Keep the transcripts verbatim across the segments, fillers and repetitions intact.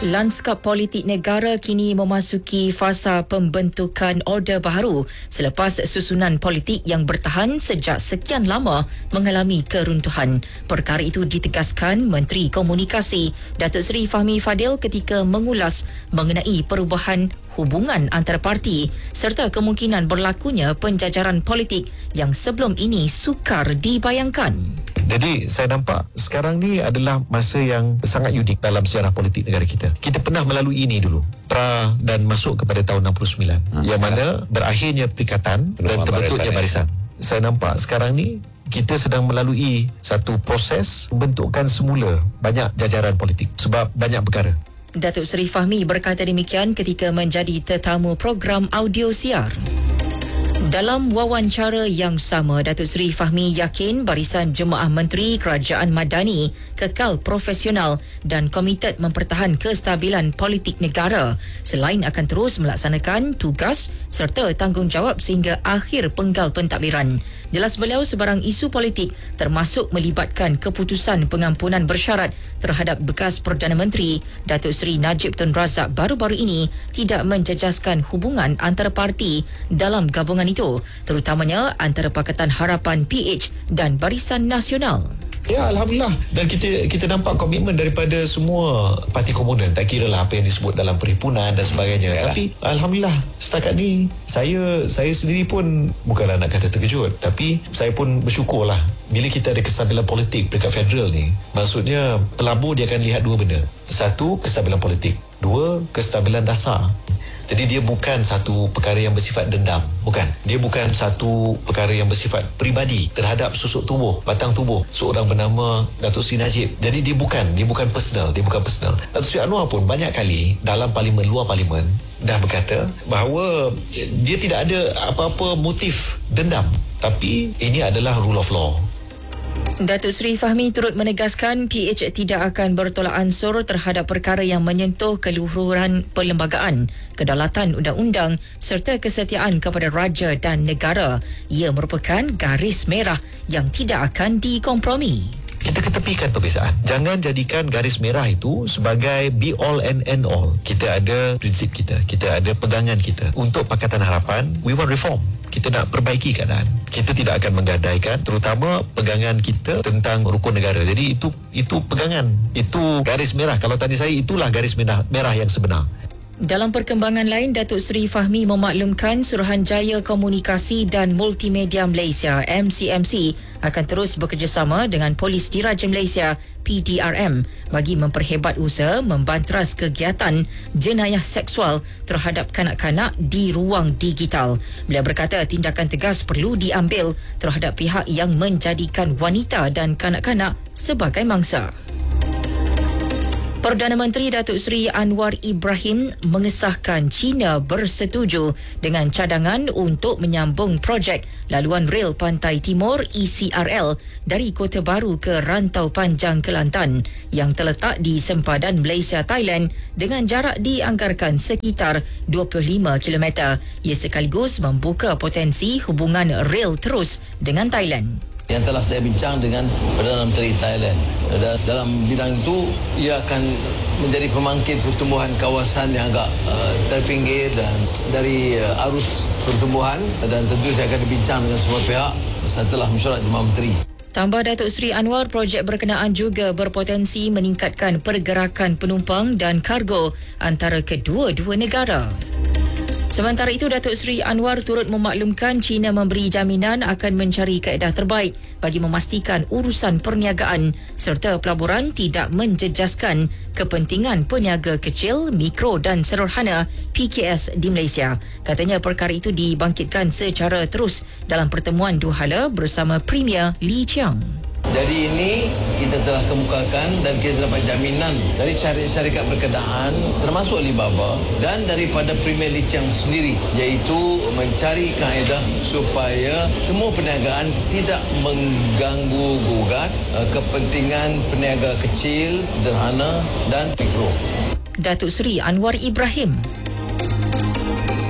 Lanskap politik negara kini memasuki fasa pembentukan order baharu selepas susunan politik yang bertahan sejak sekian lama mengalami keruntuhan. Perkara itu ditegaskan Menteri Komunikasi Datuk Seri Fahmi Fadil ketika mengulas mengenai perubahan hubungan antara parti serta kemungkinan berlakunya penjajaran politik yang sebelum ini sukar dibayangkan. Jadi saya nampak sekarang ni adalah masa yang sangat unik dalam sejarah politik negara kita. Kita pernah melalui ini dulu, pra dan masuk kepada tahun enam puluh sembilan, hmm. yang mana berakhirnya perikatan dan terbentuknya barisan. Saya nampak sekarang ni kita sedang melalui satu proses pembentukan semula banyak jajaran politik sebab banyak perkara. Datuk Seri Fahmi berkata demikian ketika menjadi tetamu program audio siar. Dalam wawancara yang sama, Datuk Seri Fahmi yakin Barisan Jemaah Menteri Kerajaan Madani kekal profesional dan komited mempertahan kestabilan politik negara selain akan terus melaksanakan tugas serta tanggungjawab sehingga akhir penggal pentadbiran. Jelas beliau sebarang isu politik termasuk melibatkan keputusan pengampunan bersyarat terhadap bekas Perdana Menteri Datuk Seri Najib Tun Razak baru-baru ini tidak menjejaskan hubungan antara parti dalam gabungan itu, terutamanya antara Pakatan Harapan P H dan Barisan Nasional. Ya, Alhamdulillah. Dan kita kita nampak komitmen daripada semua parti komponen. Tak kira lah apa yang disebut dalam perhimpunan dan sebagainya. Yalah. Tapi Alhamdulillah, setakat ni saya saya sendiri pun bukanlah nak kata terkejut, tapi saya pun bersyukurlah bila kita ada kestabilan politik dekat federal ni. Maksudnya pelabur dia akan lihat dua benda. Satu, kestabilan politik. Dua, kestabilan dasar. Jadi dia bukan satu perkara yang bersifat dendam. Bukan. Dia bukan satu perkara yang bersifat peribadi terhadap susuk tubuh, batang tubuh seorang bernama Datuk Seri Najib. Jadi dia bukan, dia bukan personal, dia bukan personal. Datuk Seri Anwar pun banyak kali dalam parlimen, luar parlimen dah berkata bahawa dia tidak ada apa-apa motif dendam. Tapi ini adalah rule of law. Datuk Seri Fahmi turut menegaskan P H tidak akan bertolak ansur terhadap perkara yang menyentuh keluhuran perlembagaan, kedaulatan undang-undang serta kesetiaan kepada raja dan negara. Ia merupakan garis merah yang tidak akan dikompromi. Kita ketepikan perbezaan. Jangan jadikan garis merah itu sebagai be all and end all. Kita ada prinsip kita, kita ada pegangan kita. Untuk Pakatan Harapan, we want reform. Kita nak perbaiki keadaan. Kita tidak akan menggadaikan terutama pegangan kita tentang rukun negara. Jadi itu itu pegangan, itu garis merah. Kalau tadi saya, itulah garis merah, merah yang sebenar. Dalam perkembangan lain, Datuk Seri Fahmi memaklumkan Suruhanjaya Komunikasi dan Multimedia Malaysia M C M C akan terus bekerjasama dengan Polis Diraja Malaysia P D R M bagi memperhebat usaha membanteras kegiatan jenayah seksual terhadap kanak-kanak di ruang digital. Beliau berkata tindakan tegas perlu diambil terhadap pihak yang menjadikan wanita dan kanak-kanak sebagai mangsa. Perdana Menteri Datuk Seri Anwar Ibrahim mengesahkan China bersetuju dengan cadangan untuk menyambung projek laluan rel Pantai Timur E C R L dari Kota Baru ke Rantau Panjang Kelantan yang terletak di sempadan Malaysia-Thailand dengan jarak dianggarkan sekitar dua puluh lima kilometer. Ia sekaligus membuka potensi hubungan rel terus dengan Thailand. Yang telah saya bincang dengan Perdana Menteri Thailand. Dalam bidang itu, ia akan menjadi pemangkit pertumbuhan kawasan yang agak uh, terpinggir dan dari uh, arus pertumbuhan, dan tentu saya akan berbincang dengan semua pihak setelah mesyuarat Jemaah Menteri. Tambah Datuk Seri Anwar, projek berkenaan juga berpotensi meningkatkan pergerakan penumpang dan kargo antara kedua-dua negara. Sementara itu, Datuk Seri Anwar turut memaklumkan China memberi jaminan akan mencari kaedah terbaik bagi memastikan urusan perniagaan serta pelaburan tidak menjejaskan kepentingan peniaga kecil, mikro dan sederhana P K S di Malaysia. Katanya perkara itu dibangkitkan secara terus dalam pertemuan dua hala bersama Premier Lee Chiang. Jadi ini kita telah kemukakan dan kita dapat jaminan dari syarikat berkenaan termasuk Alibaba dan daripada Premier Lee Chiang sendiri, iaitu mencari kaedah supaya semua perniagaan tidak mengganggu gugat uh, kepentingan peniaga kecil, sederhana dan mikro. Datuk Seri Anwar Ibrahim.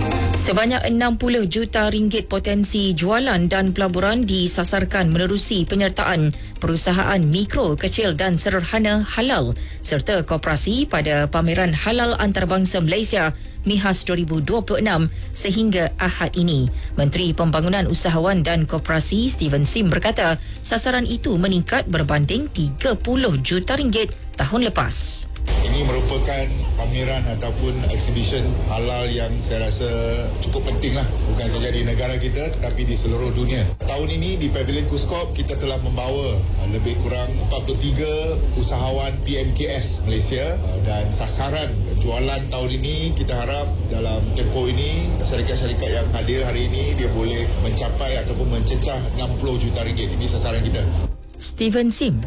Sebanyak enam puluh juta ringgit potensi jualan dan pelaburan disasarkan menerusi penyertaan perusahaan mikro, kecil dan sederhana halal serta koperasi pada pameran halal antarabangsa Malaysia MIHAS dua ribu dua puluh enam sehingga Ahad ini. Menteri Pembangunan Usahawan dan Koperasi Steven Sim berkata sasaran itu meningkat berbanding tiga puluh juta ringgit tahun lepas. Ini merupakan pameran ataupun exhibition halal yang saya rasa cukup penting lah. Bukan saja di negara kita tetapi di seluruh dunia. Tahun ini di Pavilion Kuskop kita telah membawa lebih kurang empat puluh tiga usahawan P M K S Malaysia dan sasaran jualan tahun ini kita harap dalam tempoh ini syarikat-syarikat yang hadir hari ini dia boleh mencapai ataupun mencecah enam puluh juta ringgit. Ini sasaran kita. Steven Sim.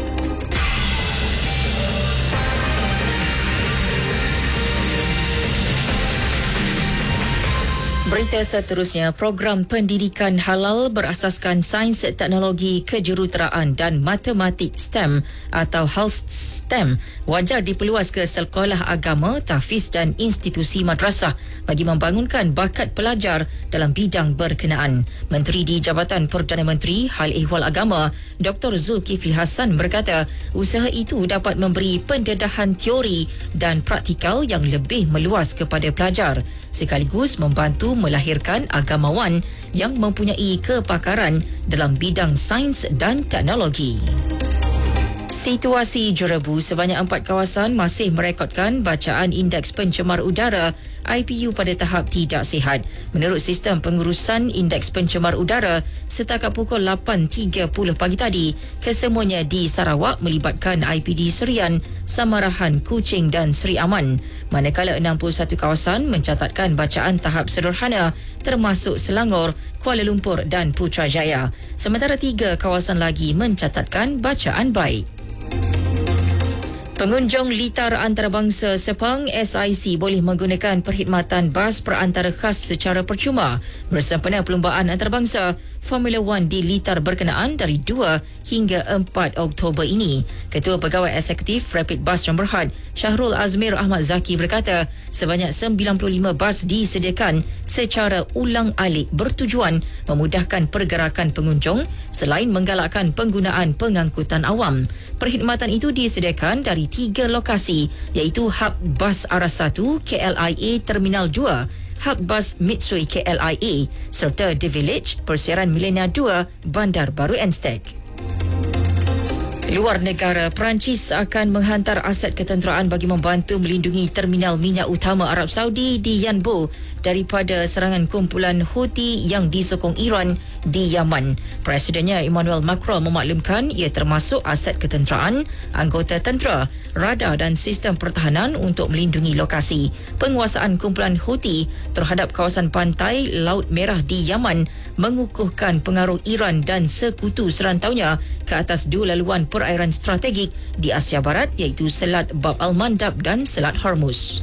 Berita seterusnya, program pendidikan halal berasaskan sains, teknologi, kejuruteraan dan matematik STEM atau HALS STEM wajar diperluas ke sekolah agama, tahfiz dan institusi madrasah bagi membangunkan bakat pelajar dalam bidang berkenaan. Menteri di Jabatan Perdana Menteri Hal Ehwal Agama, Doktor Zulkifli Hassan berkata usaha itu dapat memberi pendedahan teori dan praktikal yang lebih meluas kepada pelajar sekaligus membantu melahirkan agamawan yang mempunyai kepakaran dalam bidang sains dan teknologi. Situasi Jurebu, sebanyak empat kawasan masih merekodkan bacaan indeks pencemar udara I P U pada tahap tidak sihat. Menurut sistem pengurusan indeks pencemar udara, setakat pukul lapan tiga puluh pagi tadi, kesemuanya di Sarawak melibatkan I P D Serian, Samarahan, Kuching dan Seri Aman. Manakala enam puluh satu kawasan mencatatkan bacaan tahap sederhana termasuk Selangor, Kuala Lumpur dan Putrajaya. Sementara tiga kawasan lagi mencatatkan bacaan baik. Pengunjung litar antarabangsa Sepang S I C boleh menggunakan perkhidmatan bas perantara khas secara percuma bersempena perlumbaan antarabangsa Formula One di litar berkenaan dari dua hingga empat Oktober ini. Ketua Pegawai Eksekutif Rapid Bus Nombor Had Syahrul Azmir Ahmad Zaki berkata sebanyak sembilan puluh lima bas disediakan secara ulang-alik bertujuan memudahkan pergerakan pengunjung selain menggalakkan penggunaan pengangkutan awam. Perkhidmatan itu disediakan dari tiga lokasi iaitu Hub Bas Arah satu K L I A Terminal dua, Hub Bas Mitsui K L I A serta The Village Persiaran Milenia dua Bandar Baru Anstek. Luar negara, Perancis akan menghantar aset ketenteraan bagi membantu melindungi terminal minyak utama Arab Saudi di Yanbu daripada serangan kumpulan Houthi yang disokong Iran di Yaman. Presidennya Emmanuel Macron memaklumkan ia termasuk aset ketenteraan, anggota tentera, radar dan sistem pertahanan untuk melindungi lokasi. Penguasaan kumpulan Houthi terhadap kawasan pantai Laut Merah di Yaman mengukuhkan pengaruh Iran dan sekutu serantaunya ke atas dua laluan perairan strategik di Asia Barat iaitu Selat Bab al-Mandab dan Selat Hormuz.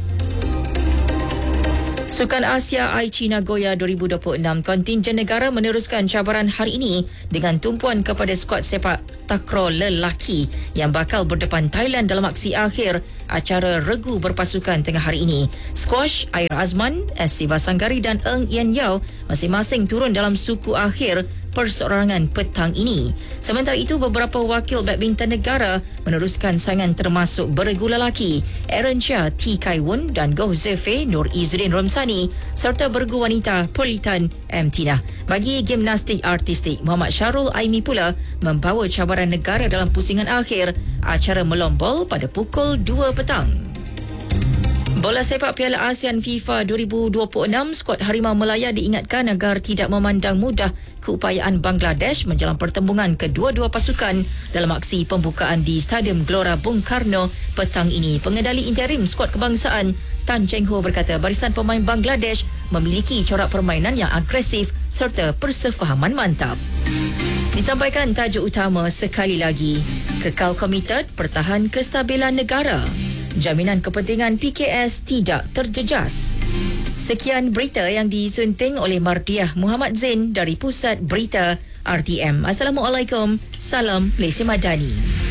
Sukan Asia Aichi Nagoya dua ribu dua puluh enam, kontingen negara meneruskan cabaran hari ini dengan tumpuan kepada skuad sepak takraw lelaki yang bakal berdepan Thailand dalam aksi akhir acara regu berpasukan tengah hari ini. Squash, Aira Azman, S. Sivasanggari dan Eng Yen Yao masing-masing turun dalam suku akhir perseorangan petang ini. Sementara itu, beberapa wakil badminton negara meneruskan saingan termasuk beregu lelaki Aaron Chia, T. Kai Wun dan Goh Zefe Nur Izzuddin Romsani serta beregu wanita Politan M. Tina. Bagi gimnastik artistik, Muhammad Syarul Aimi pula membawa cabaran negara dalam pusingan akhir acara melombol pada pukul dua petang. Bola sepak Piala ASEAN FIFA dua ribu dua puluh enam, skuad Harimau Melaya diingatkan agar tidak memandang mudah keupayaan Bangladesh menjelang pertembungan kedua-dua pasukan dalam aksi pembukaan di Stadium Gelora Bung Karno petang ini. Pengendali interim skuad kebangsaan Tan Cheng Ho berkata barisan pemain Bangladesh memiliki corak permainan yang agresif serta persefahaman mantap. Disampaikan tajuk utama sekali lagi, kekal komited pertahan kestabilan negara. Jaminan kepentingan P K S tidak terjejas. Sekian berita yang disunting oleh Mardiah Muhammad Zain dari Pusat Berita R T M. Assalamualaikum. Salam Malaysia Madani.